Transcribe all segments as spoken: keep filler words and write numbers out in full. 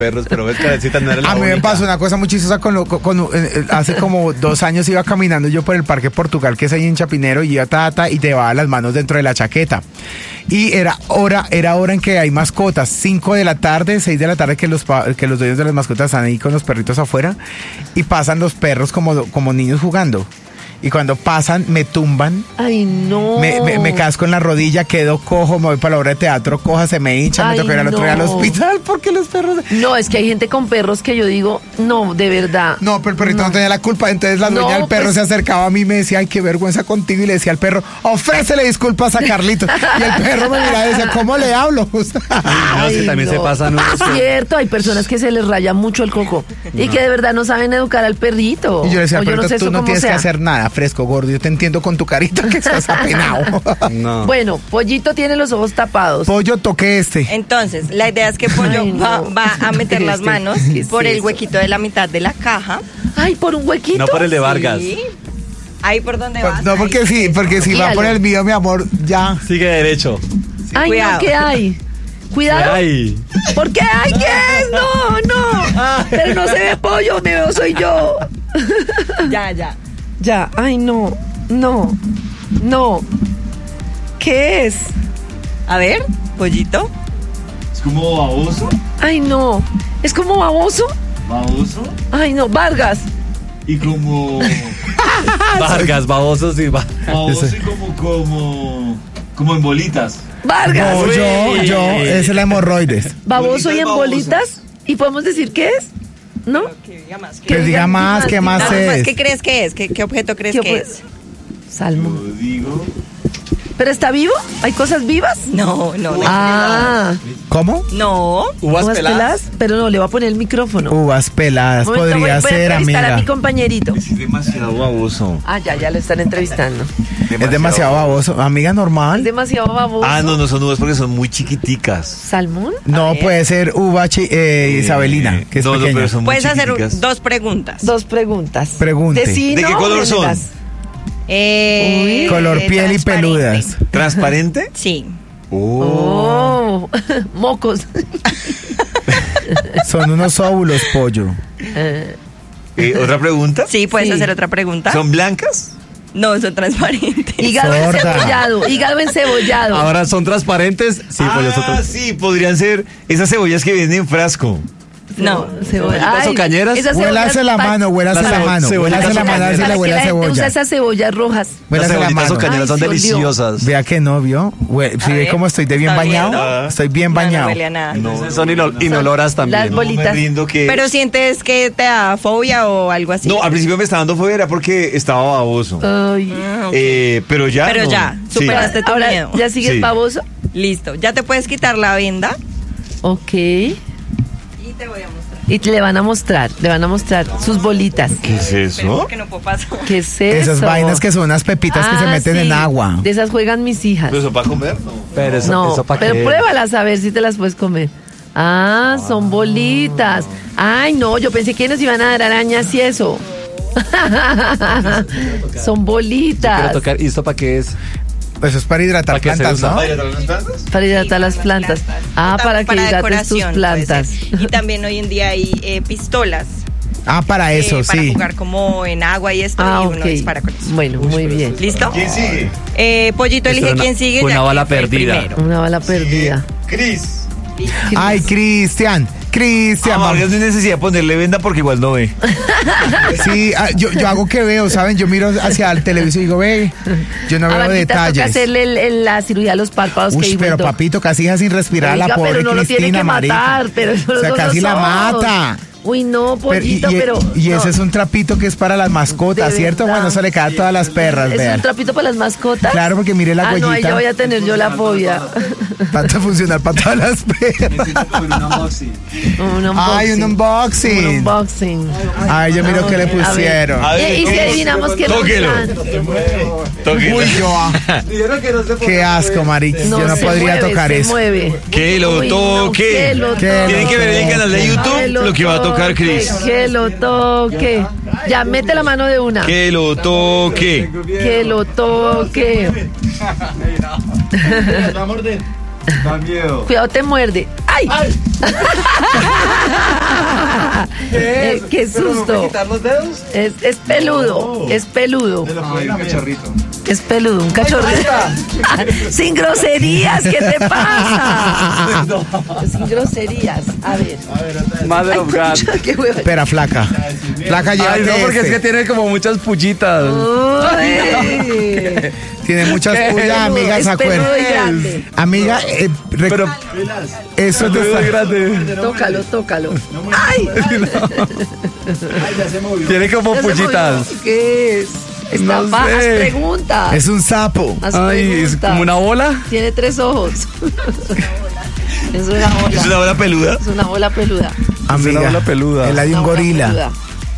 perros, pero ves, Karencita, no era la A mí me única. pasó una cosa muy chistosa con, lo- con, con- eh, hace como dos años iba caminando yo por el Parque Portugal, que es ahí en Chapinero, y iba tata y te llevaba las manos dentro de la chaqueta. Y era hora, era hora en que hay mascotas, cinco de la tarde, seis de la tarde, que los pa- que los dueños de las mascotas están ahí con los perritos afuera, y pasan los perros como, como niños jugando. Y cuando pasan, me tumban, Ay, no. me, me, me casco en la rodilla, quedo cojo, me voy para la obra de teatro, coja, se me hincha, me Ay, toca ir al otro día al no. hospital porque los perros... No, es que hay gente con perros que yo digo, no, de verdad. No, pero el perrito no, tenía la culpa, entonces la dueña No, del perro pues- se acercaba a mí y me decía, ay, qué vergüenza contigo, y le decía al perro, ofrécele disculpas a Carlitos. Y el perro me miraba y decía, ¿cómo le hablo? No, Ay, sí, también no. se pasan unos. Es cierto, hay personas que se les raya mucho el coco y que de verdad no saben educar al perrito. Y yo le decía, O yo perrito, no sé tú eso no cómo tienes que sea. hacer nada, fresco, gordo, yo te entiendo con tu carita que estás apenado. No. Bueno, Pollito tiene los ojos tapados. Pollo, toqué este. Entonces, la idea es que Pollo Ay, no. va, va a meter las Este, manos ¿qué es por el eso? huequito de la mitad de la caja. Ay, por un huequito. No por el de Vargas. Sí. Ahí por donde vas. No, porque ahí. sí, porque si va Guíalo. por el mío, mi amor, ya. Sigue derecho. Ay, Cuidado. no, ¿qué hay? Cuidado. Ay. ¿Por qué? Ay, ¿qué es? No, no. Pero no se ve Pollo, me veo, soy yo. Ya, ya. Ya, ay, no, no, no. ¿Qué es? A ver, Pollito. Es como baboso, Ay, no. ¿Es como baboso? baboso Ay, no, Vargas. y como Vargas, babosos y va. baboso y como como como en bolitas. Vargas. No, yo, yo, esa es la hemorroides. Baboso y en Bolitas bolitas. ¿Y podemos decir qué es? ¿No? Que diga más. Que diga más, ¿qué más Nada más, es? ¿qué crees que es? ¿Qué, qué objeto crees ¿Qué que fue? es? Salmo. Yo digo, ¿Pero está vivo? ¿Hay cosas vivas? No, no, no. Ah, ¿Cómo? No. Uvas uvas peladas. peladas, pero no, le voy a poner el micrófono. Uvas peladas, Un momento, podría voy- voy a ser, entrevistar amiga. a mi compañerito. Es demasiado baboso. Ah, ya, ya lo están entrevistando. Es demasiado baboso. Amiga, Es normal. demasiado baboso. Ah, no, no son uvas porque son muy chiquiticas. ¿Salmón? No, puede ser uva chi- eh, isabelina, que es no, no, pequeña. pero son muy Puedes hacer chiquiticas. dos preguntas. Dos preguntas. Pregunte. De, sí, ¿De no, qué color son? las- Eh, Color eh, piel y transparente. peludas. ¿Transparente? Sí. Oh. Oh, mocos. Son unos óvulos, pollo. Eh, ¿Otra pregunta? Sí, puedes Sí. hacer otra pregunta. ¿Son blancas? No, son transparentes. Hígado Sorda. encebollado. Hígado encebollado. Ahora son transparentes. Sí, ah, pues los otros. Sí, podrían ser esas cebollas que vienen en frasco. No. Cebolla. ¿Cebollitas o cañeras? esas Huélase cebollas la pa- mano, huélase Las la cebo- mano. cebollitas Huélase la o mano, cañeras. así la ¿Para qué huele a la gente usa cebolla. esas cebollas rojas? Las Huélase la cebollitas o mano. cañeras son Ay, se olió. deliciosas. Vea que no, ¿vio? Hue- Si A ve ver, cómo estoy de bien ¿está bañado. oliendo? Estoy bien No, bañado. No huele a nada. No, son inol- inoloras también. Las No bolitas. me rindo que... Pero sientes que te da fobia o algo así. No, al principio me estaba dando fobia era porque estaba baboso. Ay. Ah, ok. Eh, pero ya Pero no. ya, Sí. superaste tu Ahora, miedo. ¿ya sigues Sí. baboso? Listo. Ya te puedes quitar la venda Ok. y te voy a mostrar. Y le van a mostrar, le van a mostrar sus bolitas. ¿Qué es Pero eso? porque no puedo pasar. ¿Qué es eso? Esas vainas que son unas pepitas que se Ah, meten sí. en agua. De esas juegan mis hijas. ¿Pero eso para comer? No. Pero eso, No, eso para pero qué. pruébalas a ver si te las puedes comer. Ah, son bolitas. Ay, no, yo pensé que nos iban a dar arañas y eso. Son bolitas. Quiero tocar. ¿Y esto para qué es? Eso es para hidratar ¿Para qué se plantas, usa? ¿no? Para hidratar las plantas. Ah, para que hidrates tus decoración, puede plantas. ser. Y también hoy en día hay eh, pistolas Ah, para eso, eh, para sí. jugar como en agua y esto Ah, y uno ok. dispara con eso. Bueno, muy bien. ¿Listo? ¿quién sigue? Eh, Pollito Esto elige era una- quién sigue. una ya que bala fue el perdida. primero. Una bala perdida. Cris. Ay, Cristian, Cristian. Ah, vamos. Vargas no hay necesidad de ponerle venda porque igual no ve. Sí, ah, yo, yo hago que veo, ¿saben? Yo miro hacia el televisor y digo, ve, yo no A veo Varguita toca detalles. hacerle el- el- la cirugía a los párpados que Uy, dijo pero el doc. papito, casi deja sin respirar a la Oiga, pobre pero no lo tiene Cristina, que marica. matar, pero eso O sea, son casi los la ojos. mata. Uy, no, Pero, y, pollito, y- pero... y no. ese es un trapito que es para las mascotas, De ¿cierto? verdad. Bueno, eso le cae a todas las perras, ¿Es vean. un trapito para las mascotas? Claro, porque mire la Ah, no, ahí huellita. ya voy a tener yo la fobia. Tanto funcionar para todas las perras. Necesito comer una moxie. Un unboxing. Ay, un unboxing. Un unboxing. Ay, yo miro Ah, qué le a ver. pusieron. A ver, Y, y si ¿cómo? adivinamos que Tóquelo. Tóquelo. Uy, yo, ah, Dijeron que no se qué asco, marica. yo no se podría mueve, tocar se eso. mueve. Que lo Uy, no, toque. que lo Que toque. Tienen que ver en el canal de Que YouTube lo que va a tocar toque, Cris. Que lo toque. Ya, mete la mano de una. Que lo toque. Que lo toque. va a morder. Da miedo. Cuidado, te muerde. ¡Ay! Eh, ¡Qué susto! ¿Quitar los dedos? Es, es peludo, es peludo. Ay, un cachorrito. Es peludo, un cachorrito. Sin groserías, ¿qué te pasa? Sin groserías. A ver. Mother of God. Pucha, qué hueva. Espera, flaca. Flaca, llévate Ay, no, porque este. es que tiene como muchas pullitas. Uy. Tiene muchas pullas, amiga, Es ¿se peludo acuerdan? y grande. Amiga, eh, rec- Pero eso te está... grande. Tócalo, tócalo. ¡Ay! Tiene como Ya se pullitas. movió. ¿Qué es? Está No pa- sé. haz preguntas. Es un sapo. Haz Ay, es preguntas. como una bola. Tiene tres ojos. Es una bola. ¿Es una bola peluda? Es una bola peluda. Amiga, una bola peluda. Es la de un Una bola gorila. peluda.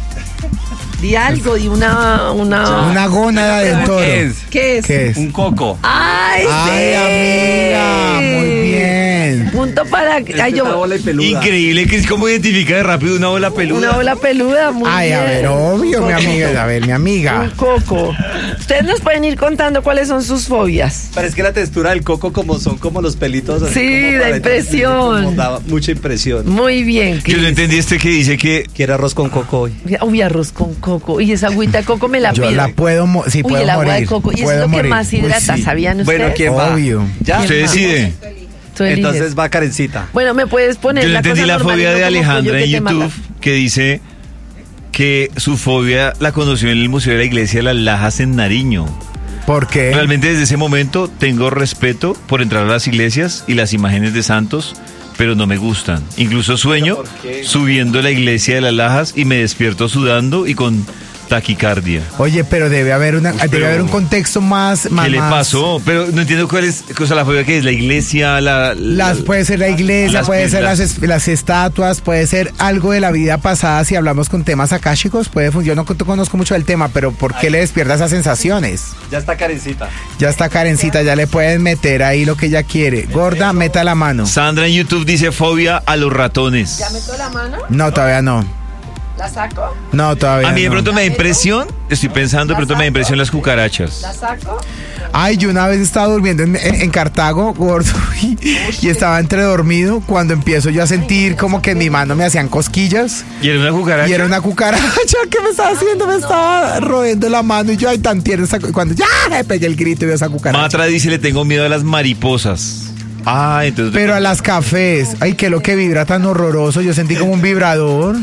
Di algo, di una... Una, Una gónada del toro. ¿Qué es? ¿Qué es? ¿Qué es? Un coco. ¡Ay, Ay, sí! amiga, muy bien. Punto para... Ay, Esta yo, bola y peluda. Increíble que es como identifica de rápido una bola peluda. una bola peluda, muy Ay, bien. a ver, obvio, mi amiga. A ver, mi Un amiga. coco. Ustedes nos pueden ir contando cuáles son sus fobias. Pero es que la textura del coco como son como los pelitos. así Sí, como da para- impresión. como da mucha impresión. Muy bien, Yo no Cris. entendí este que dice que Quiere arroz con coco hoy. Uy, arroz con coco. Y esa agüita de coco me la Yo pido. la puedo, mo- sí, Uy, puedo el agua morir. de coco. Y eso es puedo lo que morir. más Uy, hidrata, sí. ¿sabían ustedes? Bueno, ¿quién va? Obvio. ¿Ya? usted decide. Tú eliges. Entonces va Karencita. Bueno, me puedes poner Yo no la entendí cosa la normal y fobia no de como Alejandra pollo en que te mata. YouTube, que dice que su fobia la conoció en el Museo de la Iglesia de las Lajas en Nariño. ¿Por qué? Realmente desde ese momento tengo respeto por entrar a las iglesias y las imágenes de santos, pero no me gustan. Incluso sueño ¿Por qué? subiendo a la iglesia de las Lajas y me despierto sudando y con taquicardia. Oye, pero debe haber una, debe pero- haber un contexto más, más ¿Qué le más- pasó? Pero no entiendo cuál es, o sea, la fobia que es la iglesia, la... Las, la- puede ser la iglesia, las puede ser piedras. las, es- las estatuas, puede ser algo de la vida pasada. Si hablamos con temas akáshicos, puede fun- yo no co- conozco mucho del tema, pero ¿por qué le despierta esas sensaciones? Ya está Karencita. Ya está Karencita, ya le pueden meter ahí lo que ella quiere. Gorda, meta la mano. Sandra en YouTube dice fobia a los ratones. ¿Ya meto la mano? No, todavía no. ¿La saco? No, todavía A mí de no. pronto me da impresión, estoy pensando, de pronto me da impresión las cucarachas. ¿La saco? Ay, yo una vez estaba durmiendo en, en- en Cartago, gordo, y, y estaba entre dormido cuando empiezo yo a sentir como que en mi mano me hacían cosquillas. ¿Y era una cucaracha? Y era una cucaracha que me estaba haciendo, me estaba roendo la mano y yo, ay, tan tierna esa cu- cuando ya me pegué el grito y veo esa cucaracha. Matra dice, le tengo miedo a las mariposas. Ah, entonces... Pero a las cafés, ay, que lo que vibra tan horroroso, yo sentí como un vibrador.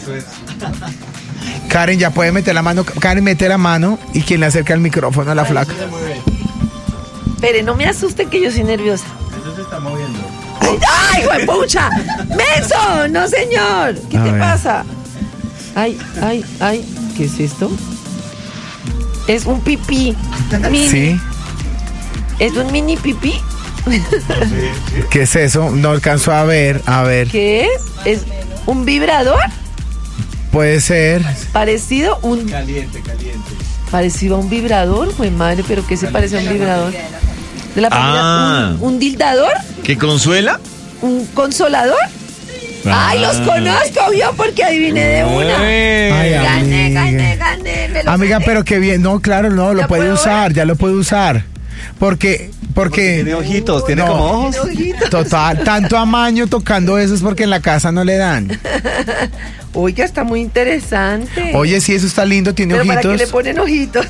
Karen ya puede meter la mano, Karen mete la mano y quien le acerca el micrófono a la flaca. Espere, no me asusten que yo soy nerviosa. Eso se está moviendo. ¡Ay, ¡ay, pucha! ¡Menso! ¡No, señor! ¿Qué A te ver. pasa? Ay, ay, ay. ¿Qué es esto? Es un pipí. Mini. ¿Sí? ¿Es un mini pipí? ¿Qué es eso? No alcanzó a ver, a ver. ¿Qué es? ¿Es un vibrador? Puede ser. Parecido un Caliente, caliente. parecido a un vibrador, güey madre, pero ¿qué se parece a un vibrador? De la familia, Ah. un, un dildador, ¿Qué consuela? un consolador. Ay, los conozco, yo porque adiviné de una. Ay, Gané, amiga. gané, gané. me lo Amiga, gané. pero qué bien. No, claro, no, lo ¿Ya puede puedo usar, ya lo puede usar. Porque, porque. Tiene ojitos, tiene No. como ojos. Total, tanto amaño tocando eso es porque en la casa no le dan. Oiga, está muy interesante. Oye, sí, eso está lindo, tiene pero ¿para qué ojitos. le ponen ojitos?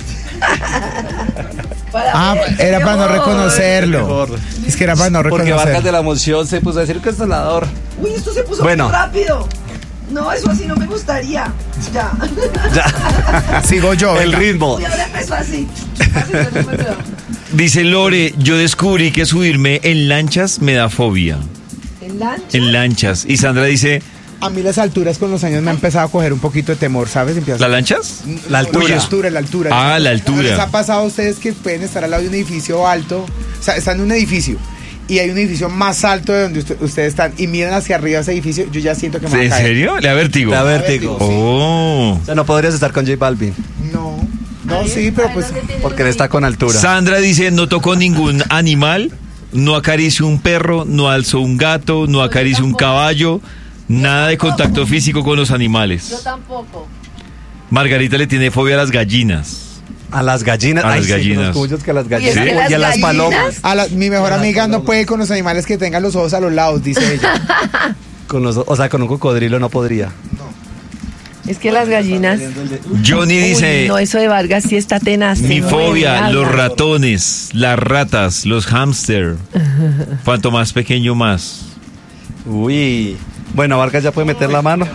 Para Ah, ver, era para no mejor. reconocerlo. Mejor. Es que era para no Porque Vargas de reconocerlo. la emoción se puso a decir consolador. Uy, esto se puso Bueno. muy rápido. No, eso así no me gustaría. Ya. Ya. Sigo yo. El venga. ritmo. Uy, ahora empezó así. Así se me empezó. Dice Lore, yo descubrí que subirme en lanchas me da fobia. ¿En lancha? En lanchas. Y Sandra dice, A mí las alturas con los años me ha empezado a coger un poquito de temor, ¿sabes? Empieza ¿las lanchas? La altura. La altura, la altura. Ah, la altura. ¿No les ha pasado a ustedes que pueden estar al lado de un edificio alto? O sea, están en un edificio y hay un edificio más alto de donde usted- ustedes están y miran hacia arriba ese edificio, yo ya siento que me va a ¿En caer. serio? Le da vértigo. Le da vértigo. Oh. O sea, no podrías estar con J Balvin. No, no, sí, pero pues... Porque él está con altura. Sandra dice, no tocó ningún animal, no acaricio un perro, no alzo un gato, no acaricio un caballo, nada de contacto físico con los Yo animales. tampoco. Margarita le tiene fobia a las gallinas. A las gallinas. A Ay, las sí, gallinas. los cuyos que a las Y gallinas. es que las Y a las gallinas- palomas. A la- mi mejor amiga no puede con los animales que tengan los ojos a los lados, dice ella. Con los, o sea, con un cocodrilo no podría. Es que las gallinas. Johnny Uy, dice, no, eso de Vargas sí está tenaz. mi se fobia, mueve, los habla. ratones, las ratas, los hámster. Cuanto más pequeño, más. Uy. Bueno, Vargas ya puede meter la mano.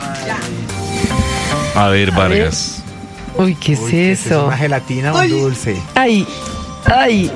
A ver, Vargas. Uy, ¿qué es Uy, ¿qué es eso? ¿Una gelatina o un dulce? Ay, ay.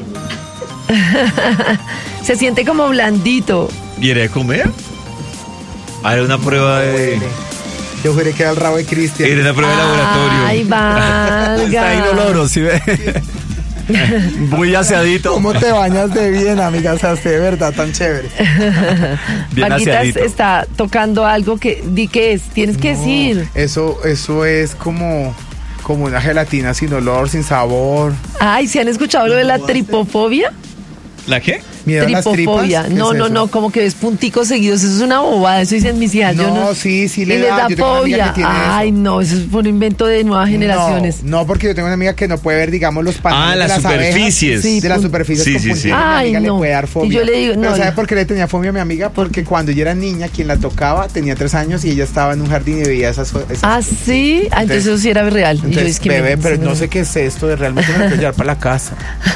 Se siente como blandito. ¿Quiere de comer? Ah, era una prueba de... Yo juré que era el rabo de Cristian. Era una prueba de laboratorio. Ay, Vargas. Está inoloro, ¿sí ve? Muy aseadito. ¿Cómo te bañas de bien, amiga? O sea, usted de verdad tan chévere. Bien Varguitas aseadito. está tocando algo que di que es, tienes que decir. Eso, eso es como, como una gelatina sin olor, sin sabor. Ay, ¿se han escuchado lo de la tripofobia? ¿La qué? Miedo a las Tripofobia. tripas. ¿Qué No, es no, eso? no, como que ves punticos seguidos. Eso es una bobada. Eso dicen mis hijas. yo No, no sí, sí y le les da. da Yo tengo una amiga fobia. que tiene eso. Ay, no, eso es un invento de nuevas generaciones. No, no, porque yo tengo una amiga que no puede ver, digamos, los patrones Ah, de las las superficies. abejas. Sí, de las pun- superficies Sí, con sí, sí. puntitos. Mi Ay, amiga no. le puede dar fobia. Y yo le digo, no, Pero ¿sabe yo- por qué le tenía fobia a mi amiga? Porque cuando yo era niña, quien la tocaba tenía tres años y ella estaba en un jardín y veía esas, esas Ah, sí. Ah, entonces Entonces- eso sí era real. Y yo, Entonces, es que me- bebé, pero sí, no me- sé qué es esto, de realmente me lo quiero llevar para la casa.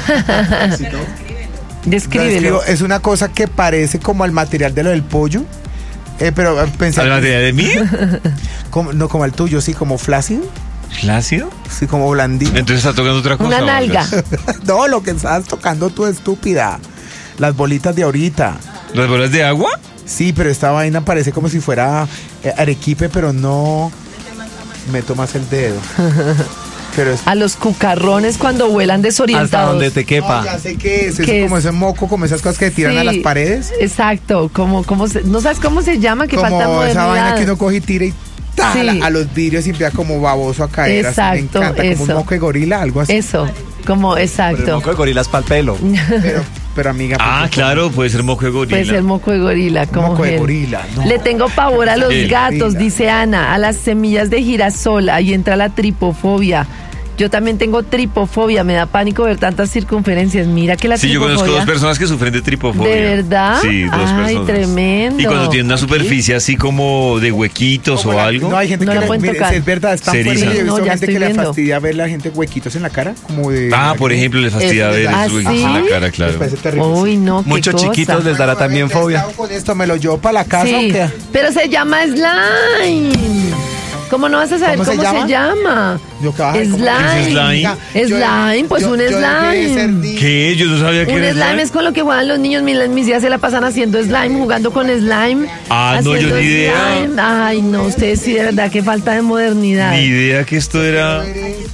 Descríbelo. Describo, es una cosa que parece como al material de lo del pollo, eh, pero eh, pensé ¿A la materia de mí? como, no como el tuyo, sí, como flácido, ¿Flácido? sí, como blandito. Entonces está tocando otra cosa. Una nalga. Vargas. No, lo que estás tocando tú, estúpida. Las bolitas de ahorita. ¿Las bolas de agua? Sí, pero esta vaina parece como si fuera eh, arequipe, pero no me tomas el dedo. Pero es A los cucarrones cuando vuelan Hasta desorientados. donde te No, quepa. ya sé qué es, es ¿Qué como es? ese moco, como esas cosas que tiran Sí, a las paredes. Exacto, como, como se- no sabes cómo se llama, que falta Como esa vaina modernidad. que uno coge y tira y ¡ta! Sí. a, la- a los vidrios y empieza como baboso a caer. así, Exacto, me encanta, como eso. un moco de gorila, algo así. Eso, como Pero el exacto. moco de gorilas para el pelo. Pero, pero amiga. Ah, pues, claro, puede ser moco de gorila. Puede ser moco de gorila, como moco de gel. gorila, no. Le tengo pavor a los El gatos, gorila. dice Ana, a las semillas de girasol, ahí entra la tripofobia. Yo también tengo tripofobia, me da pánico ver tantas circunferencias. Mira que la Sí, yo conozco tripofobia. dos personas que sufren de tripofobia. ¿De verdad? Sí, dos Ay, personas. tremendo. Y cuando tienen una superficie así como de huequitos Como o la- algo. No, hay gente No que la le- pueden mire, tocar. es verdad, es tan Se fuerte que erizan. yo he No, visto ya gente estoy que le viendo. fastidia ver la gente huequitos en la cara, como de... Ah, por ejemplo, les fastidia Es ver verdad. esos ¿Ah, huequitos en sí? la cara, Me claro. parece terrible. Uy, no, qué Muchos cosa. chiquitos les dará también ¿Qué fobia. hago con esto? ¿Me lo llevo para la casa Sí, o qué? pero se llama slime. ¿Cómo no vas a saber ¿Cómo cómo, se se llama? llama? Yo, que, ay, ¿cómo que Slime. es slime? Amiga, yo- Slime, pues yo- un yo dejé de slime. ser niño. ¿Qué? Yo no sabía que Un era slime es con lo que juegan los niños. Mis, mis días se la pasan haciendo slime, jugando con slime. Ah, no, yo haciendo ni idea. slime. Ay, no, ustedes sí, de verdad, qué falta de modernidad. Ni idea que esto era.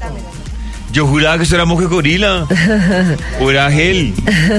Yo juraba que esto era moco de gorila. O era gel.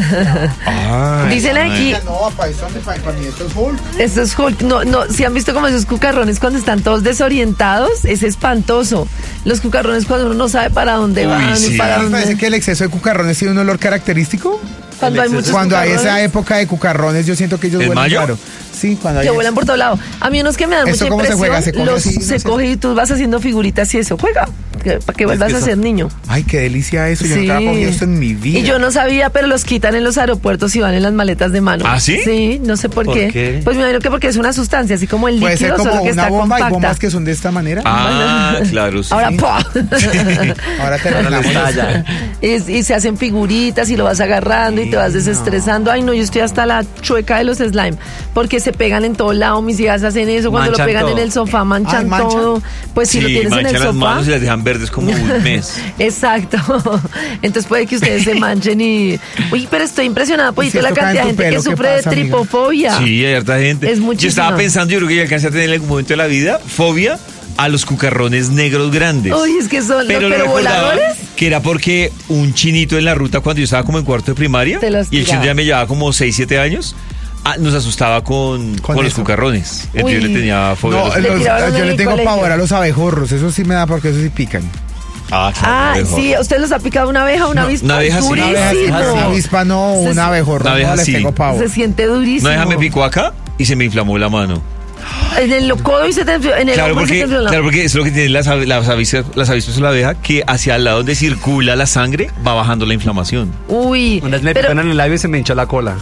Ay, Dicen ay. aquí, No, para eso, para, para mí esto es Hulk. esto es Hulk. No, no, si han visto como esos cucarrones cuando están todos desorientados, es espantoso. Los cucarrones cuando uno no sabe para dónde Uy, van sí. y para ¿Me parece dónde. que el exceso de cucarrones tiene un olor característico? Cuando hay muchos Cuando hay esa cucarrones época de cucarrones, yo siento que ellos ¿En huelen mayo? raro. Sí, cuando hay... que vuelan por todo lado. A mí unos que me dan ¿Eso mucha cómo se impresión, juega? ¿Se coge los, así? No se sé. coge y tú vas haciendo figuritas y eso. Juega, que- para que vuelvas que a eso- ser niño. Ay, qué delicia eso. Yo no había cogido esto en mi vida. Y yo no sabía, pero los quitan en los aeropuertos y van en las maletas de mano. ¿Ah, sí? Sí, no sé por, ¿Por qué. qué? Pues me imagino que porque es una sustancia, así como el Puede ser líquido, como solo que una está bomba, hay compacta. bombas que son de esta manera. Ah, claro, sí. Ahora, ¡pua! Ahora terminamos. estalla. y, y se hacen figuritas y lo vas agarrando y te vas desestresando. Ay, no, yo estoy hasta la chueca de los slime, porque se pegan en todo lado. Mis hijas hacen eso, cuando Manchan lo pegan todo. en el sofá, manchan Ay, ¿manchan? todo. Pues si Sí, lo tienes en manchan el las sofá. manos y las dejan verdes como un mes. Exacto. Entonces puede que ustedes se manchen y... Uy, pero estoy impresionada, ¿Y Pollito, si la esto cae cantidad de en tu gente que pelo? ¿Qué sufre de pasa, amiga? tripofobia. Sí, hay harta gente. Es Yo muchísima. estaba pensando, yo creo que ya alcancé a tener en algún momento de la vida fobia a los cucarrones negros grandes. Uy, es que son... Pero, Pero, lo pero recordaba voladores... que era porque un chinito en la ruta cuando yo estaba como en cuarto de primaria Te los y el chino tiraba. ya me llevaba como seis, siete años, ah, nos asustaba con, Con con los eso. cucarrones. Entonces yo Uy. le tenía fobia a No, los Le los- tiraron yo en le el tengo colegio. pavor a los abejorros. Eso sí me da porque eso sí pican. Ah, claro, Ah, mejor. sí, ¿usted los ha picado una abeja, una No, avispa? una abeja sí. Una Una Durísimo. abeja, una avispa no, Se- un abejorro. Una abeja no les sí. tengo pavor. Se siente durísimo. Una vez me picó acá y se me inflamó la mano. En el codo y se te enfrió, en el Claro hombro y se porque, te enfrió la- claro, porque eso es lo que tienen las, ave- las avispas, las avispas o la abeja, que hacia el lado donde circula la sangre va bajando la inflamación. Uy, Una vez me pero, picaron en el labio y se me hinchó la cola.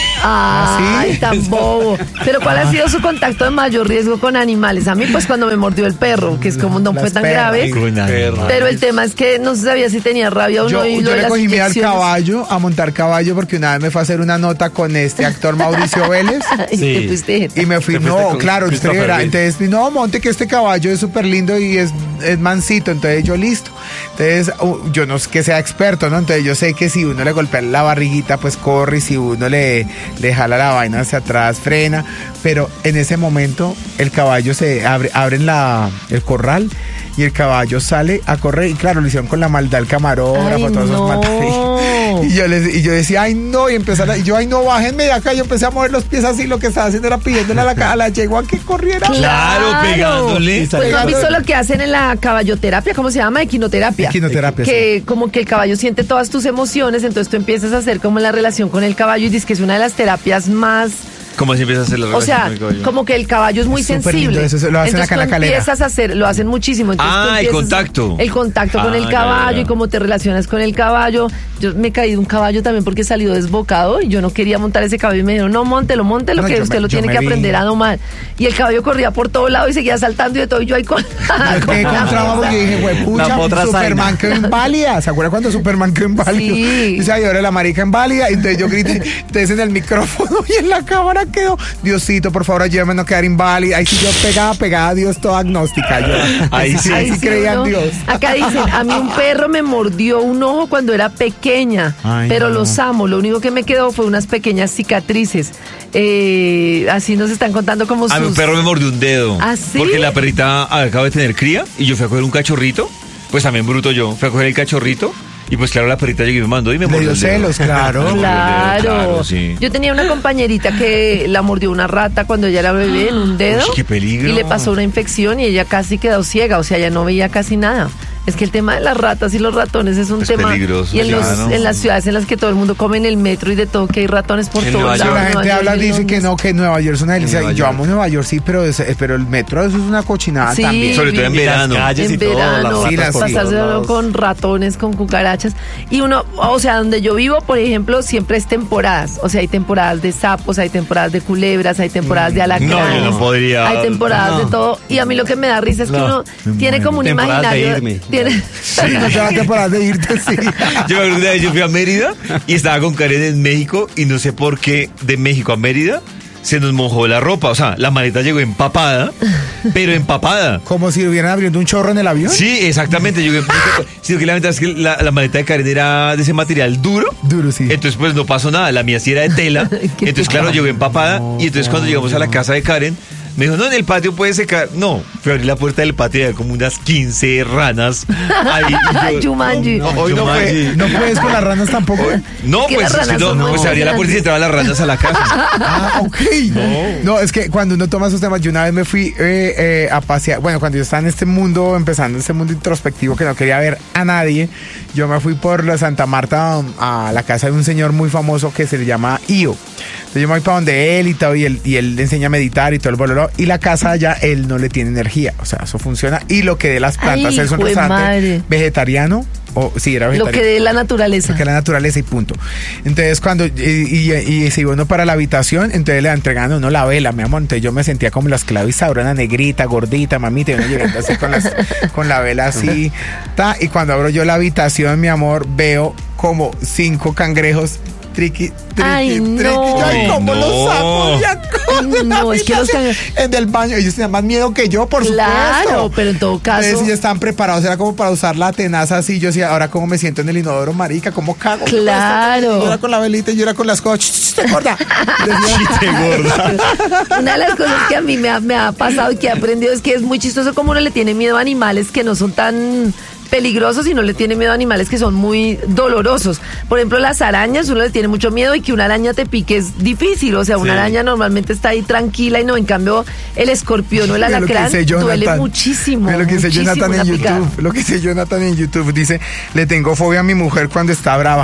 ay, tan bobo. Pero ¿cuál ha sido su contacto de mayor riesgo con animales? A mí, pues cuando me mordió el perro, que es como no Las fue tan perras. grave. Con animales. Pero el tema es que no se sabía si tenía rabia o Yo, no. Y lo yo de le las cogí miedo al inyecciones. caballo, a montar caballo, porque una vez me fue a hacer una nota con este actor Mauricio Vélez. Y Sí. te fuiste. Y me fui, Te fuiste no, con claro, usted Christopher verá. Reeve. Entonces, no, monte que este caballo es súper lindo y es, es mansito. Entonces, yo listo. Entonces, uh, yo no es que sea experto, ¿no? Entonces, yo sé que si uno le golpea la barriguita, pues corre. Y si uno le, le jala la vaina hacia atrás, frena. Pero en ese momento, el caballo se abre, abren la, el corral. Y el caballo sale a correr. Y claro, lo hicieron con la maldad el camarógrafo, Ay, todos esos no. matados. Y yo, les, y yo decía, ay no, y empezar a- y yo, ay no, bájenme de acá. Yo empecé a mover los pies así, lo que estaba haciendo era pidiéndole a la, ca- a la yegua que corriera. Claro, pegándole. Pues ¿no has visto lo que hacen en la caballoterapia? ¿Cómo se llama? Equinoterapia. Equinoterapia, Que como que el caballo siente todas tus emociones, entonces tú empiezas a hacer como la relación con el caballo y dices que es una de las terapias más... ¿Cómo así empieza a hacer la O relación sea, con el caballo? como que el caballo es muy Es súper sensible. lindo eso, eso lo hacen Entonces acá en la tú Calera. empiezas a hacer, lo hacen muchísimo. Entonces tú Ah, el empiezas- contacto. El contacto con Ah, el ya, caballo ya, ya. y cómo te relacionas con el caballo. Yo me caí de un caballo también porque salió desbocado y yo no quería montar ese caballo y me dijeron, no, móntelo, móntelo, No, que yo usted me- lo yo tiene me que vi- aprender a domar. Y el caballo corría por todo lado y seguía saltando y de todo y yo ahí con... Yo quedé con trauma porque dije, güey, pucha, La potra Superman zaina. quedó inválida. ¿Se acuerdan cuando Superman quedó inválido? Sí. Dice, ay, ahora la marica inválida. Y entonces yo grité, entonces en el micrófono y en la cámara quedó, Diosito, por favor, ayúdame a no quedar inválida. Ahí sí yo pegaba, pegaba a Dios, toda agnóstica. Yo, Ahí sí. ahí sí creía en uno- Dios. Acá dicen, a mí un perro me mordió un ojo cuando era pequeña, Ay, pero no. los amo. Lo único que me quedó fue unas pequeñas cicatrices. Eh, así nos están contando como sus... A mi perro me mordió un dedo. ¿Ah, sí? Porque la perrita acaba de tener cría y yo fui a coger un cachorrito. Pues también bruto yo. Fui a coger el cachorrito y pues claro, la perrita llegó y me mandó y me Le mordió dio el dedo. celos, claro. Me mordió el dedo, Claro. claro, sí. Yo tenía una compañerita que la mordió una rata cuando ella era bebé en un dedo. Uy, qué peligro. Y le pasó una infección y ella casi quedó ciega, o sea, ya no veía casi nada. Es que el tema de las ratas y los ratones es un Es tema. peligroso, y en, los- claro. en las ciudades en las que todo el mundo come en el metro y de todo, que hay ratones por En todos Nueva Sí, lados. la Nueva gente York habla, y dice que Londres. no, que Nueva York es una delicia. Nueva Y yo York. amo Nueva York, sí, pero, es- pero el metro eso es una cochinada Sí, también. Sobre todo en Y las verano. calles En y todo, verano, las Sí, las- ratas por sí. todos pasárselo lados. con ratones, con cucarachas. Y uno, o sea, donde yo vivo, por ejemplo, siempre es temporadas. O sea, hay temporadas de sapos, hay temporadas de culebras, hay temporadas de alacranes. No, yo no podría. Hay temporadas No. de todo. Y a mí lo que me da risa es que No, uno me tiene muero. como un Temporadas de imaginario. irme. Tiene, No te vas a temporada de irte, sí. Yo me acuerdo una vez yo fui a Mérida y estaba con Karen en México y no sé por qué de México a Mérida se nos mojó la ropa. O sea, la maleta llegó empapada, pero empapada. Como si hubieran abriendo un chorro en el avión. Sí, exactamente. Yo, sino que la verdad es que la, la maleta de Karen era de ese material duro. Duro, sí. Entonces, pues no pasó nada. La mía sí era de tela. Qué Entonces, claro, llegó empapada. Y entonces, cuando llegamos a la casa de Karen, me dijo, no, en el patio puede secar. No, fui a abrir la puerta del patio y había como unas quince ranas. Ahí, y yo, Jumanji. no, Hoy no, Jumanji. fue- no puedes con las ranas tampoco. No, Que pues, las ranas es que no, son muy pues abría la puerta y entraban las ranas a la casa. Ah, ok. No. es que cuando uno toma esos temas, yo una vez me fui eh, eh, a pasear. Bueno, cuando yo estaba en este mundo, empezando este mundo introspectivo que no quería ver a nadie, yo me fui por la Santa Marta um, a la casa de un señor muy famoso que se le llama Io. Entonces yo me voy para donde él y todo, y él, y él le enseña a meditar y todo el bololo. Y la casa ya él no le tiene energía. O sea, eso funciona. Y lo que de las plantas Ay, es un hijo de restaurante madre. vegetariano. O, sí, era Lo vegetariano. que de la naturaleza. Que la naturaleza y punto. Entonces, cuando. Y, y, y se iba uno para la habitación, entonces le entregaban a uno la vela, mi amor. Entonces, yo me sentía como la esclava Isaurona, negrita, gordita, mamita. Y uno llegando así con, las, con la vela así. Ta, y cuando abro yo la habitación, mi amor, veo como cinco cangrejos. Triqui, triqui, Ay, triqui. no. Yo, ay, ¿cómo Ay, los no. saco de acá? Ay, no, es que los can- En el baño. Ellos tenían más miedo que yo, por Claro, supuesto. pero en todo caso- Entonces, ellos estaban preparados. Era como para usar la tenaza así. Yo decía, ahora cómo me siento en el inodoro, marica, cómo cago. Claro. Yo era con la velita y yo era con las cosas. ¡Te gorda! Decía, Una de las cosas que a mí me ha, me ha pasado y que he aprendido es que es muy chistoso como uno le tiene miedo a animales que no son tan peligrosos y no le tiene miedo a animales que son muy dolorosos. Por ejemplo, las arañas, uno le tiene mucho miedo y que una araña te pique es difícil. O sea, una Sí. araña normalmente está ahí tranquila y no, en cambio, el escorpión o el Mira lo que alacrán dice duele Jonathan. muchísimo. Mira lo que dice muchísimo Jonathan en una picada. YouTube. Lo que dice Jonathan en YouTube dice, le tengo fobia a mi mujer cuando está brava.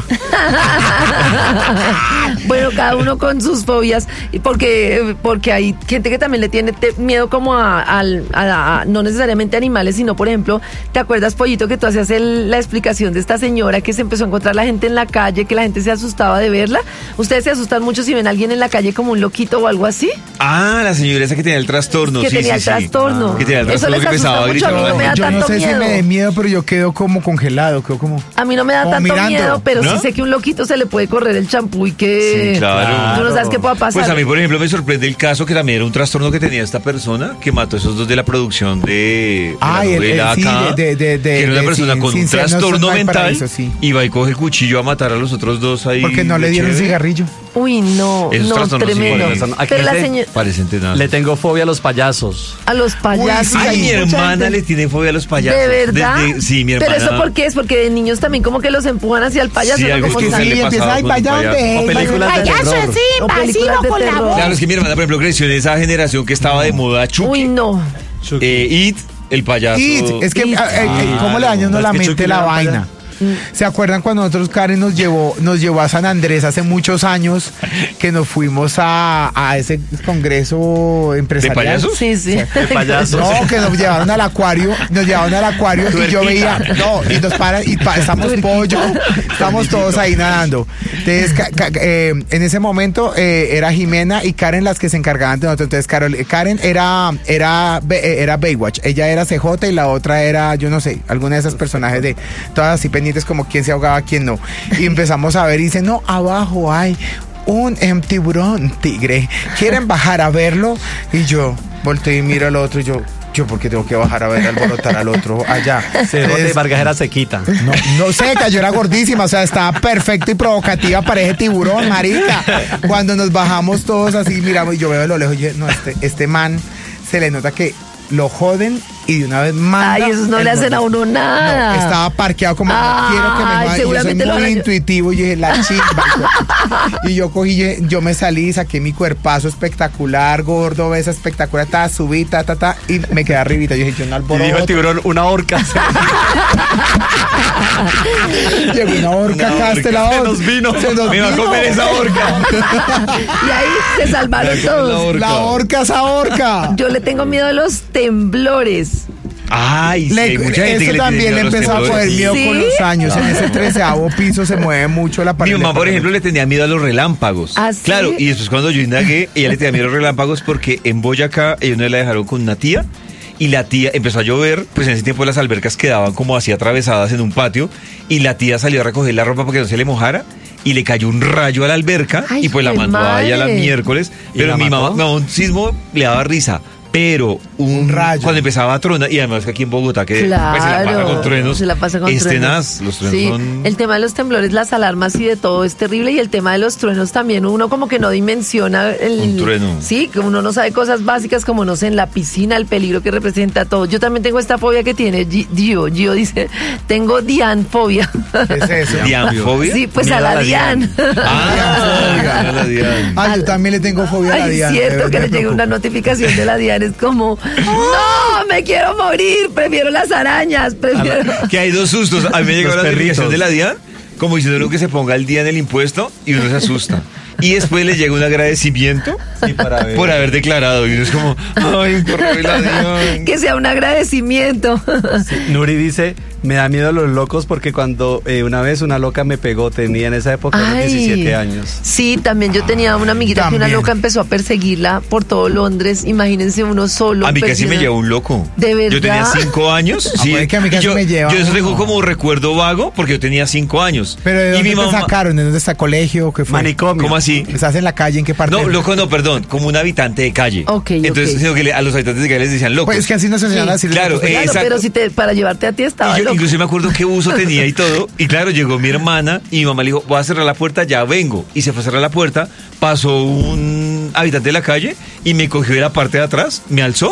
Bueno, cada uno con sus fobias, y porque, porque hay gente que también le tiene te- miedo como a, al- a- a- no necesariamente a animales, sino por ejemplo, ¿te acuerdas, Pollito, que tú hacías el- la explicación de esta señora que se empezó a encontrar la gente en la calle, que la gente se asustaba de verla? ¿Ustedes se asustan mucho si ven a alguien en la calle como un loquito o algo así? Ah, la señora esa que tenía el trastorno. Que sí, tenía sí, el sí. trastorno. Que tenía el Eso trastorno les que empezaba a asusta mucho, gritar. a mí no me da Yo no tanto sé si miedo. me dé miedo, pero yo quedo como congelado, quedo como... A mí no me da Como tanto mirando, miedo, pero ¿no? sí sé que un loquito se le puede correr el champú y que Sí, claro. tú no sabes qué pueda pasar. Pues a mí, por ejemplo, me sorprende el caso que también era un trastorno que tenía esta persona que mató a esos dos de la producción de, de Ay, la el- novela el- sí, acá, de- de- de- que era una de- persona sin- con sin un ser- no, trastorno no hay mental paraíso, sí. y va y coge el cuchillo a matar a los otros dos ahí. Porque no le de dieron chévere. cigarrillo. Uy, no, Esos no, trastornos sí tremendo. parecen- ¿A Pero la quién le- señora, Parecen tenaces. Le tengo fobia a los payasos. a los payasos. Uy, sí, Ay, mi hay mucha hermana gente- le tiene fobia a los payasos. ¿De verdad? Desde- sí, mi hermana. Pero eso ¿por qué es? Porque de niños también como que los empujan hacia el payaso. Sí, ¿no? algo Como que están- se le Sí, empieza, pasaba ay, con un vaya payaso. donde O él, películas vaya- de payaso, terror. sí, O películas vacilo de con la terror. voz. Claro, es que mi hermana, por ejemplo, creció en esa generación que estaba de moda Chucky. Uy, no. Eh, It, el payaso. It, es que, It. eh, eh, ¿cómo le daña uno Es la que mente Chucky la era un vaina? ¿Se acuerdan cuando nosotros, Karen, nos llevó, nos llevó a San Andrés hace muchos años, que nos fuimos a, a ese congreso empresarial? ¿De payasos? Sí, sí. De payasos. No, que nos llevaron al acuario, nos llevaron al acuario y yo veía, no, y nos paran, y pa- estamos pollo, estamos todos ahí nadando. Entonces, ca- ca- eh, en ese momento eh, era Jimena y Karen las que se encargaban de nosotros. Entonces, Carol, Karen era, era, Be- era Baywatch, ella era C J y la otra era, yo no sé, alguna de esas personajes de todas así pendientes como quién se ahogaba, quién no. Y empezamos a ver y dice, no, abajo hay un em, tiburón tigre, ¿quieren bajar a verlo? Y yo volteo y miro al otro y yo, yo porque tengo que bajar a ver alborotar al otro allá. Se de Entonces, Vargas era sequita. no, no seca, yo era gordísima, o sea, estaba perfecta y provocativa para ese tiburón, marica. Cuando nos bajamos todos así, miramos y yo veo de lo lejos y dije, no, este, este man se le nota que lo joden y de una vez manda. Ay, esos no el le hacen a gordito. uno nada. No, estaba parqueado como Ay, no quiero que me maten. Yo soy seguramente lo muy van a- intuitivo y dije, la chimba. Y yo cogí, yo, yo me salí, saqué mi cuerpazo espectacular, gordo, esa espectacular, ta, subí, ta, ta, ta, y me quedé arribita. Yo dije, yo no Y dijo el alboroto. tiburón, una horca. Llegó una horca Una acá a este horca. lado. Se nos vino. Se nos Me va a vino. comer esa horca. Y ahí se salvaron Me va a comer la todos. horca. La horca, esa horca. Yo le tengo miedo a los temblores. Ay, sí, Le- hay mucha gente eso que le también tiene le miedo a los empezó a temblores. coger miedo ¿Sí? con los años. En ese treceavo piso se mueve mucho la Mi pared. mamá, por ejemplo, le tenía miedo a los relámpagos. ¿Ah, sí? Claro, y después cuando yo indagué, ella le tenía miedo a los relámpagos porque en Boyacá ellos no la dejaron con una tía y la tía empezó a llover, pues en ese tiempo las albercas quedaban como así atravesadas en un patio y la tía salió a recoger la ropa para que no se le mojara y le cayó un rayo a la alberca Ay, y pues la jue mandó a ella la madre. miércoles, ¿Y pero la mi mamá, mató? no, un sismo le daba risa. Pero un, Un rayo. cuando empezaba a tronar, y además que aquí en Bogotá, que pues, se la pasa Claro, con truenos, se la pasa con es truenos. tenaz, los truenos Sí, son... el tema de los temblores, las alarmas y de todo es terrible y el tema de los truenos también, uno como que no dimensiona el... Un trueno. Sí, que uno no sabe cosas básicas como, no sé, en la piscina, el peligro que representa todo. Yo también tengo esta fobia que tiene Gi- Gio. Gio dice, tengo dianfobia. ¿Qué es eso? ¿Dianfobia? Sí, pues Miedo a a la la Dian. Ah, a la Dian. Ay, yo también le tengo fobia a la Ay, Diana. es cierto de que verdad le me llega una preocupa. notificación de la Dian, es como, no, me quiero morir, prefiero las arañas, prefiero... Que hay dos sustos. A mí me llegó Los la notificación perritos. de la DIAN, como diciendo uno que se ponga el día en el impuesto y uno se asusta. Y después le llega un agradecimiento para ver. por haber declarado. Y uno es como, ay, un correo de la DIAN. Que sea un agradecimiento. Nuri dice, me da miedo a los locos porque cuando eh, una vez una loca me pegó, tenía en esa época unos Ay. diecisiete años. Sí, también yo tenía una amiguita que una También. loca empezó a perseguirla por todo Londres. Imagínense uno solo. A mí casi me perdido. llevó un loco. ¿De verdad? Yo tenía cinco años. Ah, Sí. pues es que a mí Y casi yo, me lleva yo eso tengo uno. como recuerdo vago porque yo tenía cinco años. Pero ¿de y dónde mi te mamá, sacaron? ¿De dónde está el colegio? ¿Qué fue? Manicomio. ¿Cómo así? ¿Estás en la calle? ¿En qué parte? No, loco no, perdón, como un habitante de calle. Ok, Entonces, ok. sino que le- a los habitantes de calle les decían locos. Pues es que así nos enseñaron Sí. a decir. Claro, Claro, exacto. pero si te, para llevarte a ti estaba Y yo loco. incluso me acuerdo qué uso tenía y todo. Y claro, llegó mi hermana y mi mamá le dijo, voy a cerrar la puerta, ya vengo. Y se fue a cerrar la puerta, pasó un habitante de la calle y me cogió de la parte de atrás, me alzó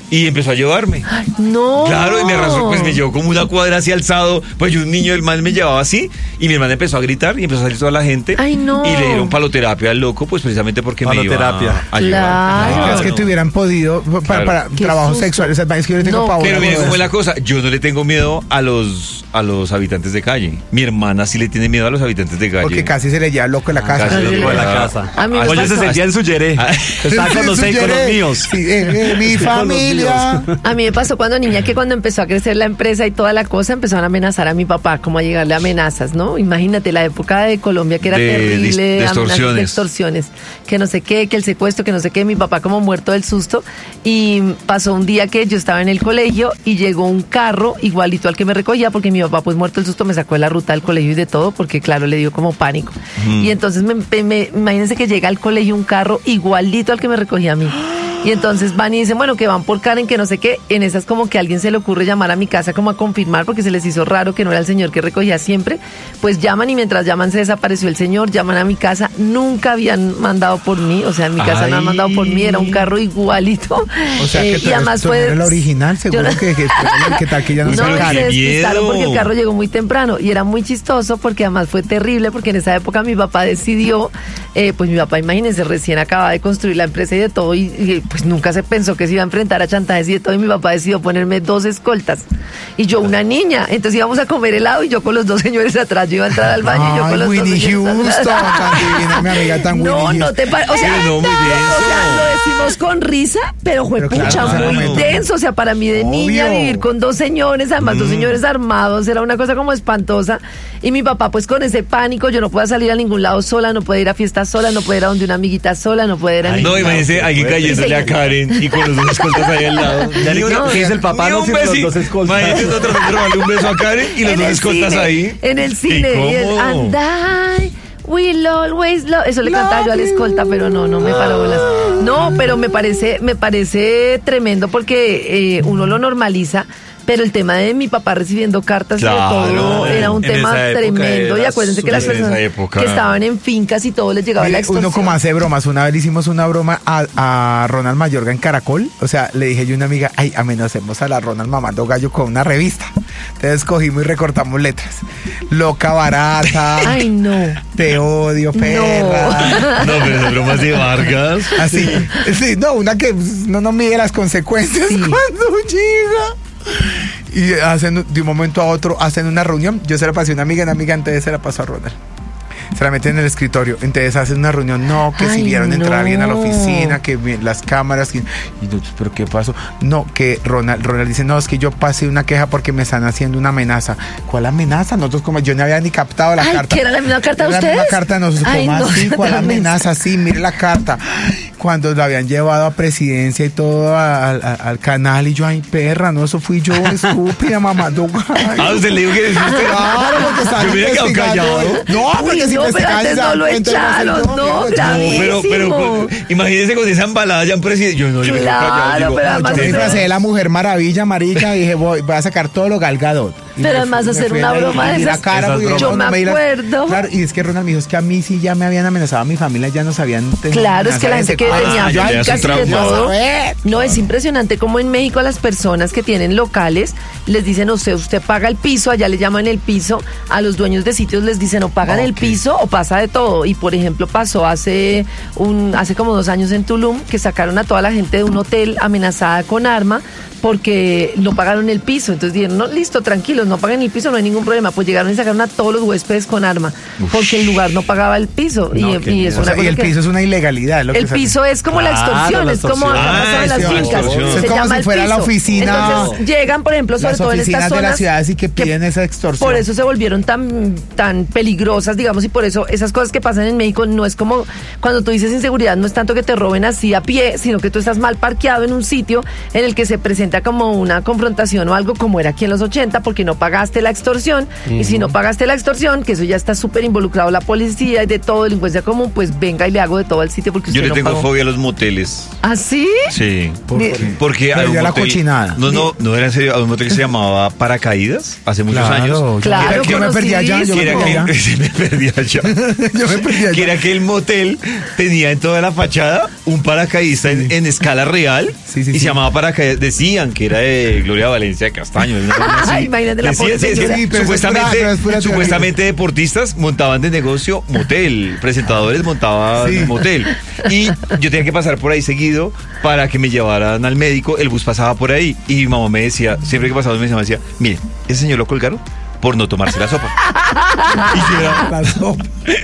Y empezó a llevarme. No. Claro, y me arrastró, pues me llevó como una cuadra así alzado. Pues yo, un niño, el man me llevaba así. Y mi hermana empezó a gritar y empezó a salir toda la gente. Ay, no. Y le dieron paloterapia al loco, pues precisamente porque Paloterapia. me iba a llevar. Claro. Ay, es que te hubieran podido para, Claro. para Qué trabajos susto. sexuales. Es que yo le tengo No. pavor. Pero a miren todo cómo es eso. la cosa. Yo no le tengo miedo a los, a los habitantes de calle. Mi hermana sí le tiene miedo a los habitantes de calle. Porque casi se le lleva loco en la casa. Casi Lo le de la lleva- casa. A mí me Oye, se pasó. sentía en su yeré. Ah. Estaba con los, Sí, con los sí, míos. sí, eh, eh, mi Con los familia. A mí me pasó cuando niña que cuando empezó a crecer la empresa y toda la cosa, empezaron a amenazar a mi papá, como a llegarle amenazas, ¿no? Imagínate la época de Colombia que era De terrible, dis- de amenazas, extorsiones. de extorsiones, que no sé qué, que el secuestro, que no sé qué, mi papá como muerto del susto. Y pasó un día que yo estaba en el colegio y llegó un carro igualito al que me recogía, porque mi papá pues muerto del susto me sacó de la ruta del colegio y de todo, porque claro, le dio como pánico. Y entonces me, me- me- imagínense que llega al colegio un carro igualito al que me recogía a mí. Y entonces van y dicen, bueno, que van por Karen, que no sé qué. En esas como que a alguien se le ocurre llamar a mi casa como a confirmar porque se les hizo raro que no era el señor que recogía siempre. Pues llaman y mientras llaman se desapareció el señor, llaman a mi casa. Nunca habían mandado por mí, o sea, en mi casa no han Ay. mandado por mí, era un carro igualito. O sea, Eh, que tú y además tú no fue... eres la original, seguro Yo no- que, que, que tal que ya no, No, se pero y saca. se qué despistaron miedo. porque el carro llegó muy temprano y era muy chistoso porque además fue terrible porque en esa época mi papá decidió, eh, pues mi papá, imagínense, recién acababa de construir la empresa y de todo y, y, pues nunca se pensó que se iba a enfrentar a chantajes y de todo y mi papá decidió ponerme dos escoltas y yo una niña, entonces íbamos a comer helado y yo con los dos señores atrás, yo iba a entrar al baño y yo con Ay, los Winnie dos señores Houston, atrás. tan divina, mi amiga tan No, Winnie no Houston. te parece. O sea, Pero no, muy o sea, denso. lo decimos con risa, pero fue Pero claro, pucha, o sea, muy momento. denso. O sea, para mí de Obvio. niña vivir con dos señores, además dos señores armados, era una cosa como espantosa. Y mi papá, pues con ese pánico, yo no podía salir a ningún lado sola, no podía ir a fiestas sola, no podía ir a donde una amiguita sola, no podía ir a Ay, ningún no, lado. imagínese alguien cayéndole a Karen y con los dos escoltas ahí al lado. Ya ni Ni una- que- que dice el papá, ni no un sirve los besi- dos escoltas. Imagínate nosotros dándole un beso a Karen y los En dos el escoltas cine, ahí. En el cine. ¿Y Y el cómo? and I will always love. Eso le cantaba yo a la escolta, pero no, no me paró bolas. No, pero me parece, me parece tremendo porque eh, uno lo normaliza. Pero el tema de mi papá recibiendo cartas y de Claro, todo era un en tema esa época tremendo. Y era acuérdense que las súper- en personas esa época. que estaban en fincas y todo les llegaba la Mire, extorsión. uno como hace bromas, una vez le hicimos una broma a, a Ronald Mayorga en Caracol, o sea, le dije yo a una amiga, ay, amenacemos a la Ronald mamando gallo con una revista. Entonces cogimos y recortamos letras. Loca barata, Ay, no. te odio, perra. No, pero esas bromas de Vargas. Así, sí, no, una que pues, no nos mide las consecuencias Sí. cuando llega. Y hacen de un momento a otro, hacen una reunión. Yo se la pasé a una amiga, una amiga entonces se la pasó a Ronald. Se la meten en el escritorio, entonces hacen una reunión, no, que si Ay, vieron entrar a alguien a la no. oficina, que vi- las cámaras, que, y nosotros, pero ¿qué pasó? No, que Ronald, Ronald dice, no, es que yo pasé una queja porque me están haciendo una amenaza. ¿Cuál amenaza? Nosotros como yo no había ni captado la Ay, carta. ¿que era la misma carta de Era la misma ustedes? carta de nosotros, Ay, como no, así, ¿cuál tan amenaza? Sí, mire la carta. Cuando la habían llevado a presidencia y todo a- a- al canal y yo, ay, perra, no, eso fui yo, estúpida, mamá. Ah, usted le dijo que dijiste. Claro, porque estaba Yo me había quedado investigando. callado. No, Uy, porque si no, pero investigaban, antes se no daban lo cuenta, iba a ser echaron, yo, no, yo, claro. No, pero, pero, Buenísimo. imagínese con esa embalada ya en presidente. Yo no, yo me quedo Claro, callado. Digo, pero ah, además Yo me eso- disfracé de la Mujer Maravilla, marica, y dije, voy, voy a sacar todo lo galgado. Y Pero me además fui- me hacer fui una a la- broma y de di la esas- cara, Esas porque bromas. Yo me di la- acuerdo. Claro, y es que Ronald me dijo, es que a mí sí ya me habían amenazado a mi familia, ya nos habían... Claro, es que la gente que Ah, tenía ya le da su fincas y de trauma. todo. Eh, No, es impresionante como en México a las personas que tienen locales les dicen, o sea, usted paga el piso, allá le llaman el piso, a los dueños de sitios les dicen o pagan el Ok. piso o pasa de todo. Y por ejemplo pasó hace un hace como dos años en Tulum que sacaron a toda la gente de un hotel amenazada con arma porque no pagaron el piso. Entonces dijeron, no, listo, tranquilos, no paguen el piso, no hay ningún problema. Pues llegaron y sacaron a todos los huéspedes con arma porque el lugar no pagaba el piso. No, y, qué y es miedo. o una sea, y cosa el que- piso es una ilegalidad. Lo que el se- piso es como la Claro, extorsión, la es como extorsión. acá Ah, pasa en las extorsión. fincas. Extorsión. Se Es como llama si el fuera la piso. oficina- Entonces llegan, por ejemplo, sobre Las todo en estas oficinas de zonas las ciudades y que que piden esa extorsión. por eso se volvieron tan, tan peligrosas, digamos, y por eso esas cosas que pasan en México no es como cuando tú dices inseguridad, no es tanto que te roben así a pie, sino que tú estás mal parqueado en un sitio en el que se presenta como una confrontación o algo como era aquí en los ochenta, porque no pagaste la extorsión, y si no pagaste la extorsión, que eso ya está súper involucrado la policía y de todo, delincuencia común, pues venga y le hago de todo al sitio porque usted Yo le no tengo pagó. fobia a los moteles. ¿Ah, sí? Sí. ¿Por Ni- qué? Porque Pero hay un ya la motel- cochinada. No, no, no era en serio. Hay un motel que se llamaba Paracaídas hace muchos Claro, años. yo- Claro, yo me perdí allá, yo Que me era perdí allá. que, se me perdía allá. Yo me perdí allá. Que era que el motel tenía en toda la fachada un paracaidista en, en escala real. Sí, sí, y sí. se llamaba paracaidista. Decían que era de Gloria Valencia de Castaño. una cosa así. Ay, imagínate la Decían, pobre sí, es que señora. Sí, pero eso es pura- supuestamente, pero es pura teoría. supuestamente deportistas montaban de negocio motel. Presentadores montaban Sí. motel. Y yo tenía que pasar por ahí seguido para que me llevaran al médico. El bus pasaba por ahí y mi mamá me decía, siempre que pasaba me decía, mire, ese señor lo colgaron por no tomarse la sopa. Y yo era- La sopa.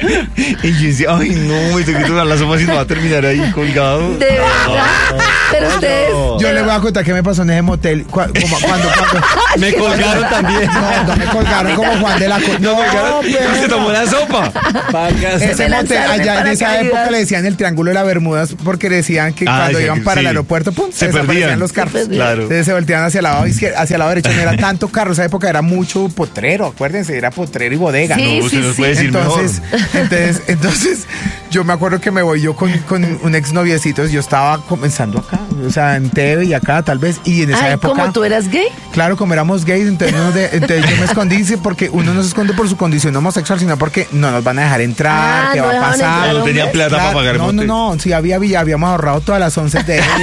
y yo decía, ay no, me tengo que tomar la sopa si no va a terminar ahí colgado. De verdad. Pero ustedes. Yo le voy a contar qué me pasó en ese motel. Cu- como cuando, cuando- Me colgaron también. No, no me colgaron como Juan de la Co- No, pero- Se tomó la sopa. Pagas. Ese Me motel, lanzaron en allá en esa paracaídas. época le decían el Triángulo de las Bermudas porque decían que Ah, cuando sí, iban para el sí. aeropuerto, pum, se, Se desaparecían perdían. los carros. Se perdían. Claro. Entonces se volteaban hacia el lado izquierdo, hacia el lado derecho. No era tanto carro, esa época era mucho potrero, acuérdense, era potrero y bodega. Sí, No, usted sí, nos sí. puede decir Entonces, mejor. entonces, entonces, yo me acuerdo que me voy yo con, con un ex noviecito, yo estaba comenzando acá, o sea, en T V y acá tal vez, y en esa Ay, época... como tú eras gay. Claro, como éramos gays, entonces, no de- entonces yo me escondí, sí, porque uno no se esconde por su condición homosexual, sino porque no nos van a dejar entrar, Ah, qué no va a dejaban pasar. entrar, No tenía hombres. plata para pagar el no, no, motel. no, sí había, había- habíamos ahorrado todas las once de él.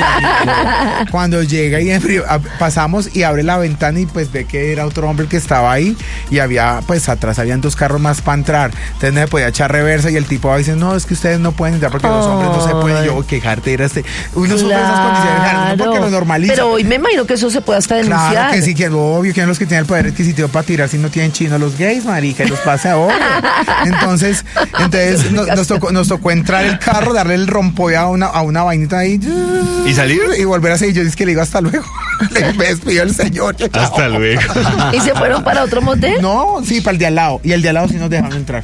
Cuando llega y en frío, a- pasamos y abre la ventana y pues ve que era otro hombre el que estaba ahí y había, pues atrás habían dos carros más para entrar. Entonces no se podía echar reversa y el tipo va diciendo, no, es que ustedes no pueden entrar porque los hombres no se pueden. Y yo, quejarte, era este. Uno sufre esas condiciones, claro, no porque lo normaliza. Pero hoy me imagino que eso se puede hasta denunciar. Claro que sí, que obvio, que son los que tienen el poder adquisitivo para tirar si no tienen chino los gays, marica, y los pasa obvio. Entonces, entonces no- nos, tocó, nos tocó entrar el carro, darle el rompoy a una, a una vainita ahí. ¿Y salir? Y volver a seguir. Yo dije que le digo hasta luego. Le me despidió el señor. chao. Hasta luego. ¿Y se fueron para otro motel? No, sí, para el de al lado. Y el de al lado sí nos dejaron entrar.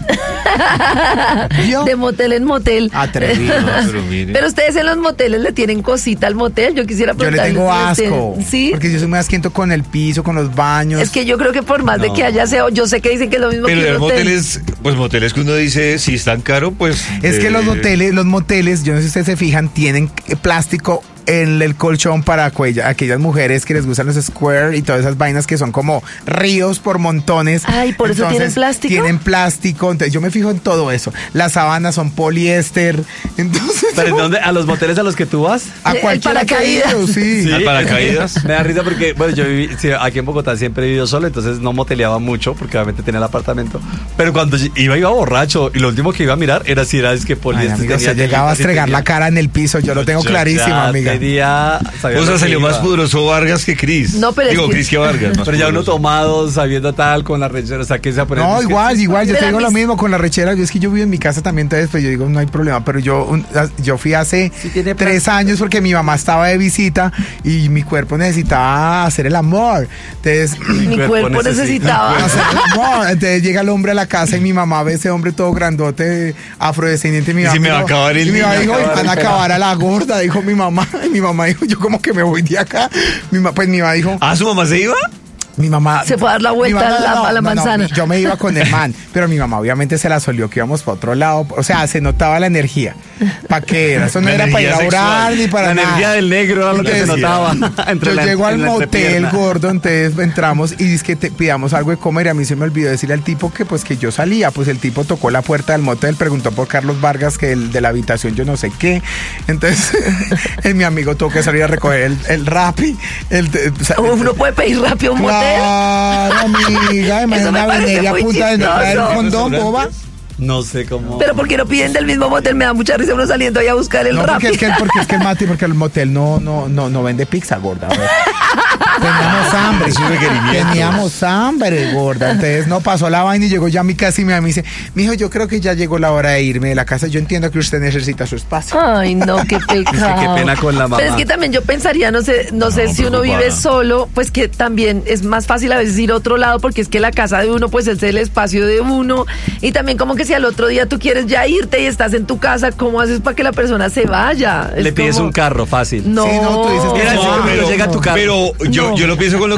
¿Vio? De motel en motel. Atrevido. Pero mire. Pero ustedes en los moteles le tienen cosita al motel. Yo quisiera Yo le preguntarles. tengo si ustedes asco. tienen- Sí. Porque yo soy muy asquiento con el piso, con los baños. Es que yo creo que por más de que haya aseo, yo sé que dicen que es lo mismo Pero que los un hotel. moteles, pues moteles que uno dice, si están caro, pues. Es que eh, los moteles, los moteles, yo no sé si ustedes se fijan, tienen eh, plástico en el colchón para aquella- aquellas mujeres que les gustan los square y todas esas vainas que son como ríos por montones. Ay, ¿por eso tienen plástico? Tienen plástico, entonces yo me fijo en todo eso. Las sábanas son poliéster, entonces... ¿Pero en dónde? ¿A los moteles a los que tú vas? A El cualquier paracaídas. caído, sí. ¿Al paracaídas? Me da risa porque, bueno, yo viví, sí, aquí en Bogotá siempre he vivido solo, entonces no moteleaba mucho porque obviamente tenía el apartamento. Pero cuando iba, iba borracho y lo último que iba a mirar era si era es que Ay, poliéster amiga, tenía se llegaba a telitas y estregar tenía- la cara en el piso, yo lo tengo Yo clarísimo, ya amiga. tenía- sabía O sea, lo que salió iba. más poderoso Vargas que Cris. No, pero es Digo, que- Cris que Vargas. más Pero ya uno poderoso. tomado, sabiendo tal, con la rechera, o sea, que se va a poner- No, es que- igual, igual, yo Pero te digo a mí lo sí- mismo con la rechera. Yo es que yo vivo en mi casa también, entonces pues yo digo, no hay problema. Pero yo, un- yo fui hace Sí tiene tres plástico. años porque mi mamá estaba de visita y mi cuerpo necesitaba hacer el amor. Entonces, Mi cuerpo cuerpo necesita. necesitaba. hacer el amor. Entonces llega el hombre a la casa y mi mamá ve ese hombre todo grandote, afrodescendiente. Y mi Y mamá si me va a dijo- acabar el y mi mamá niño, dijo, acabar van a el acabar a la gorda, dijo mi mamá. Y mi mamá dijo, yo como que me voy de acá. Mi ma- pues mi mamá dijo, ¿Ah, su mamá se iba? mi mamá... Se fue a dar la mi vuelta mamá- a la- a la manzana. yo me iba con el man, pero mi mamá obviamente se la solió que íbamos para otro lado. O sea, se notaba la energía. ¿Para qué era? Eso no La era para ir a energía orar sexual. ni para La nada. energía del negro era lo que se Entonces, notaba. entre Yo la- llego al en la motel entrepierna. gordo, entonces entramos y dice que te pidamos algo de comer y a mí se me olvidó decirle al tipo que pues que yo salía, pues el tipo tocó la puerta del motel, preguntó por Carlos Vargas, que el de la habitación yo no sé qué, entonces el, mi amigo tuvo que salir a recoger el, el Rappi, el, o sea, Uno puede pedir rápido un motel. claro, amiga, imagina Eso me una parece veneria muy punta de no traer un chistoso. condón, boba. No sé cómo. Pero porque no piden del mismo motel, me da mucha risa uno saliendo ahí a buscar el No, rap. porque es que, porque es que el Mati, porque el motel no, no, no, no vende pizza, gorda. a ver. Teníamos hambre. Es un requerimiento. Teníamos hambre, gorda. Entonces no pasó la vaina y llegó ya a mi casa y mi mamá me dice, mijo, yo creo que ya llegó la hora de irme de la casa. Yo entiendo que usted necesita su espacio. Ay, no, qué pecado. qué pena con la mamá. Pero es que también yo pensaría, no sé, no, sé No, si uno preocupada. vive solo, pues que también es más fácil a veces ir a otro lado porque es que la casa de uno pues es el espacio de uno y también como que si al otro día tú quieres ya irte y estás en tu casa, ¿cómo haces para que la persona se vaya? Es Le pides como- un carro fácil. No. Sí, no, tú dices que Mira, no, sí, pero- llega a tu carro. Pero yo, No. yo lo pienso con lo que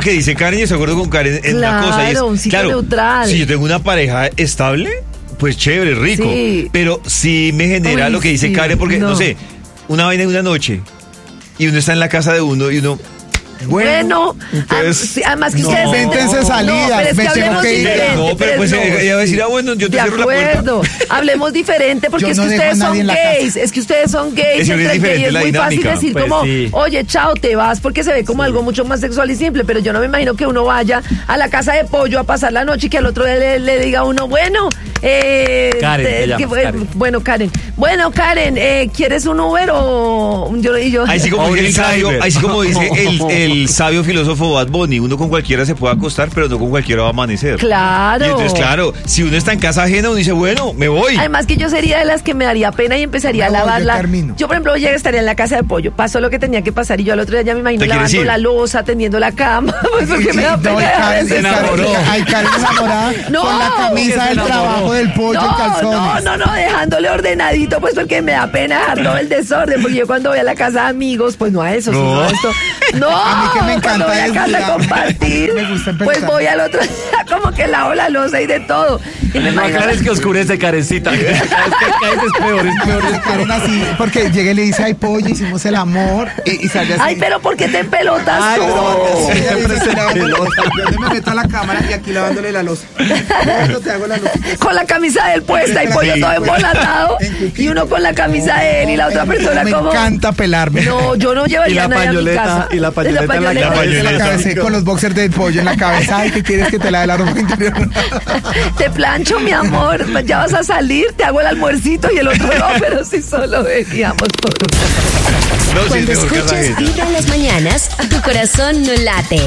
que dice Karen y estoy de acuerdo con Karen en Claro, una cosa. Y es, un sitio claro, neutral. si yo tengo una pareja estable, pues chévere, rico. Sí. Pero sí me genera Uy, lo que dice sí, Karen, porque, no. no. sé, una vaina de una noche y uno está en la casa de uno y uno... Bueno, entonces, ah, sí, además que no, ustedes... invéntense salidas, No, pero es me que tengo hablemos que ir. diferente. No, pero pues no. eh, ella va a decir, ah, bueno, yo te De cierro la puerta. acuerdo, hablemos diferente porque Yo es no que dejo a ustedes nadie son en la gays, es que ustedes son gays, Es que y es entre diferente gays es la muy fácil dinámica. decir Pues como, sí. oye, chao, te vas, porque se ve como algo mucho más sexual y simple, pero yo no me imagino que uno vaya a la casa de pollo a pasar la noche y que al otro día le, le diga a uno, bueno, eh, Karen, te- te llamas, que fue- Karen. bueno, Karen, bueno, Karen, eh, ¿quieres un Uber o yo y yo? Ahí sí como O dice el un sabio, driver. ahí sí como dice el, el sabio filósofo Bad Bunny, uno con cualquiera se puede acostar, pero no con cualquiera va a amanecer. Claro. Y entonces, claro, si uno está en casa ajena, uno dice, bueno, me voy. Además que yo sería de las que me daría pena y empezaría a No, yo lavarla. termino. Yo, por ejemplo, ya estaría en la casa de pollo. Pasó lo que tenía que pasar y yo al otro día ya me imagino ¿Te quieres lavando ir? la loza, tendiendo la cama. Pues porque me da No, pena. y Karen, a veces. Karen, enamoró. ay, Karen enamorada No, con la que camisa se del enamoró. trabajo del pollo en No, calzones. no, no, no, dejándole ordenadito, pues porque me da pena dejar todo el desorden, porque yo cuando voy a la casa de amigos, pues no a eso, No. sino a esto. No, A mí que me cuando encanta voy a es casa a cuidar. compartir, Me gusta empezar. pues voy al otro día como que lavo la loza y de todo. Y me No, imagino- Karen, es que oscurece, Karencita. Cada vez que caes es peor, es peor, es peor. Karen así, porque llega y le dice, ay, pollo, hicimos el amor, y, y sale así. Ay, pero ¿por qué te empelotas Ay, tú? pero sí, ella Siempre dice, se lavándole- pelota. yo me meto a la cámara y aquí lavándole la loza. Yo te hago la loza. Con la camisa de él puesta y pollo todo embolatado y uno con la camisa de él y la otra persona me como... encanta pelarme. No, yo no Y llevaría la a nadie a mi pañoleta, casa. y la pañoleta en la pañoleta. La En la pañoleta. cabeza, con los boxers del pollo en la cabeza. Ay, ¿qué quieres que te lave la ropa interior? Te plancho, mi amor. Ya vas a salir, te hago el almuercito y el otro no, pero si solo veníamos por... No, sí, es Cuando mejor casa escuchas ajena. Vibra en las mañanas, tu corazón no late.